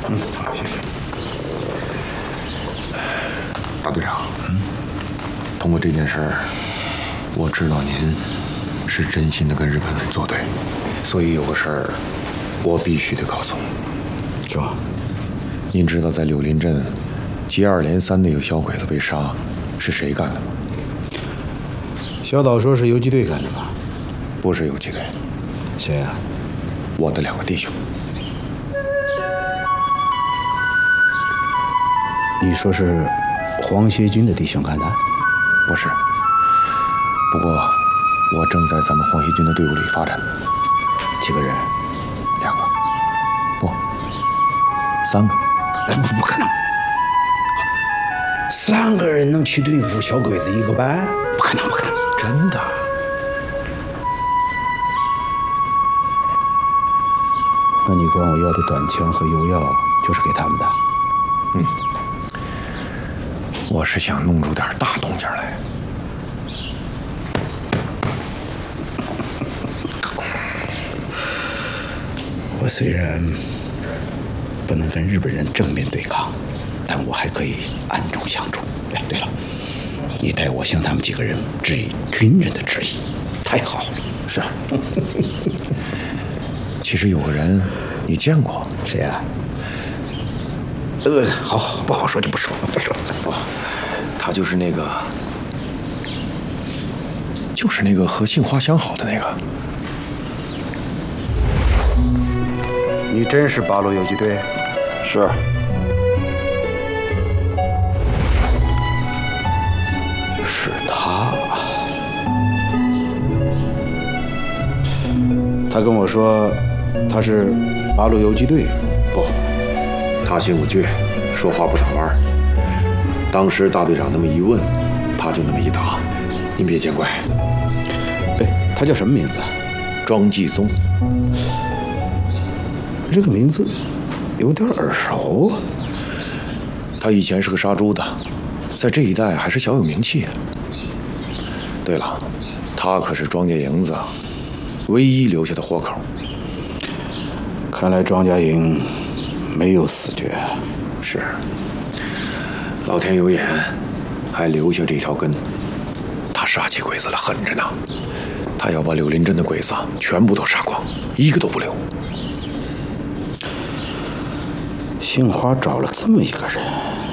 好，谢谢。大队长，通过这件事儿，我知道您是真心的跟日本人作对，所以有个事儿，我必须得告诉你。 说， 您知道在柳林镇接二连三的有小鬼子被杀，是谁干的吗？ 小岛说是游击队干的吧？ 不是游击队。 谁呀？ 我的2个弟兄。 你说是黄协军的弟兄干的？ 不是。不过我正在咱们黄协军的队伍里发展。 几个人 ？2个。不，3个。 不可能！3个人能去对付小鬼子1个班？不可能，不可能！ 真的。 那你管我要的短枪和油药就是给他们的？ 我是想弄出点大动静来。 我虽然不能跟日本人正面对抗，但我还可以暗中相助。哎，对了，你代我向他们几个人致以军人的致意，太好了。 是。其实有个人你见过。 谁啊？好，不好说就不说了，不说了。 哦，他就是那个和杏花相好的那个。 你真是八路游击队？ 是。 是他。他跟我说他是八路游击队。 不，他性子倔，说话不打弯。当时大队长那么一问，他就那么一答，您别见怪。 哎，他叫什么名字？ 庄继宗。 这个名字有点耳熟。 他以前是个杀猪的，在这一带还是小有名气。对了，他可是庄家营子唯一留下的活口。 看来庄家营没有死绝。 是，老天有眼，还留下这条根。他杀起鬼子来狠着呢，他要把柳林镇的鬼子全部都杀光，一个都不留。 杏花找了这么一个人。